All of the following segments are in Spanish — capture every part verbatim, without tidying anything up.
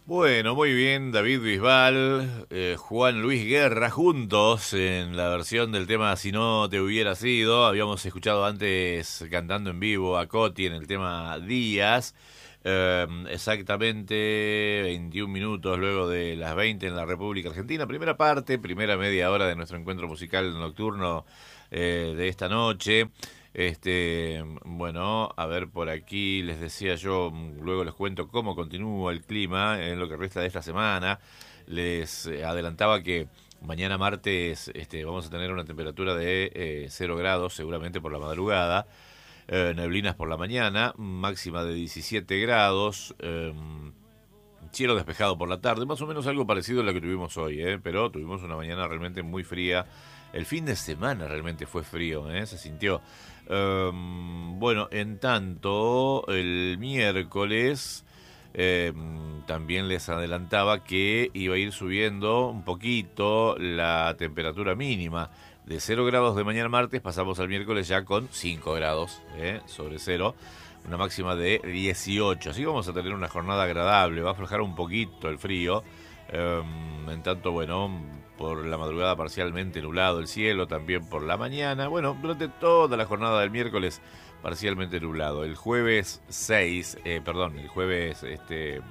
Bueno, muy bien, David Bisbal, eh, Juan Luis Guerra, juntos en la versión del tema Si no te hubiera sido. Habíamos escuchado antes cantando en vivo a Coti en el tema Días. Eh, exactamente veintiún minutos luego de las veinte en la República Argentina. Primera parte, primera media hora de nuestro encuentro musical nocturno eh, de esta noche. Este, bueno, a ver por aquí, les decía yo, luego les cuento cómo continúa el clima en lo que resta de esta semana. Les eh, adelantaba que mañana martes este, vamos a tener una temperatura de eh, cero grados, seguramente por la madrugada, eh, neblinas por la mañana, máxima de diecisiete grados, eh, cielo despejado por la tarde, más o menos algo parecido a lo que tuvimos hoy, eh, pero tuvimos una mañana realmente muy fría. El fin de semana realmente fue frío, ¿eh? Se sintió. Um, bueno, en tanto, el miércoles eh, también les adelantaba que iba a ir subiendo un poquito la temperatura mínima. De cero grados de mañana martes pasamos al miércoles ya con cinco grados ¿eh? sobre cero. Una máxima de dieciocho. Así vamos a tener una jornada agradable. Va a aflojar un poquito el frío. Um, en tanto, bueno, por la madrugada parcialmente nublado el cielo, también por la mañana. Bueno, durante toda la jornada del miércoles parcialmente nublado. El jueves seis, eh, perdón, el jueves este,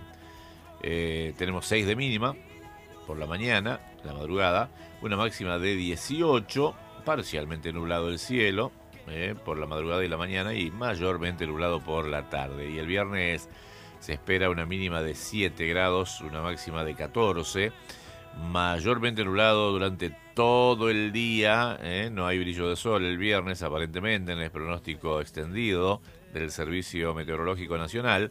eh, tenemos seis de mínima por la mañana, la madrugada. Una máxima de dieciocho, parcialmente nublado el cielo eh, por la madrugada y la mañana y mayormente nublado por la tarde. Y el viernes se espera una mínima de siete grados, una máxima de catorce. Mayormente nublado durante todo el día, ¿eh? No hay brillo de sol el viernes aparentemente en el pronóstico extendido del Servicio Meteorológico Nacional.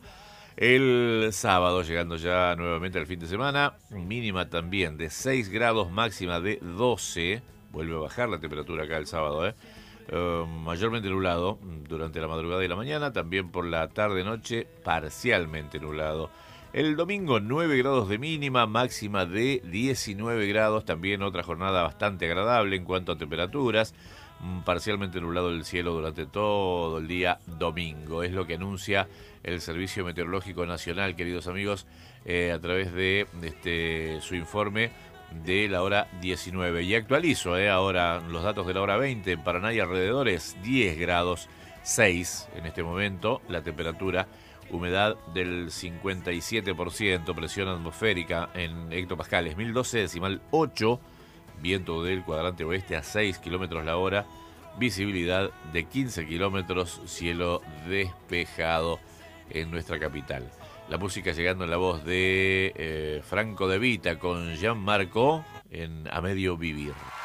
El sábado, llegando ya nuevamente al fin de semana, mínima también de seis grados, máxima de doce, vuelve a bajar la temperatura acá el sábado, ¿eh? Uh, mayormente nublado durante la madrugada y la mañana, también por la tarde-noche parcialmente nublado. El domingo nueve grados de mínima, máxima de diecinueve grados, también otra jornada bastante agradable en cuanto a temperaturas, parcialmente nublado el cielo durante todo el día domingo, es lo que anuncia el Servicio Meteorológico Nacional, queridos amigos, eh, a través de este, su informe de la hora diecinueve. Y actualizo eh, ahora los datos de la hora veinte, en Paraná y alrededores, diez grados seis en este momento, la temperatura. Humedad del cincuenta y siete por ciento, presión atmosférica en hectopascales mil doce decimal ocho, viento del cuadrante oeste a seis kilómetros la hora, visibilidad de quince kilómetros, cielo despejado en nuestra capital. La música llegando en la voz de eh, Franco De Vita con Gianmarco en A Medio Vivir.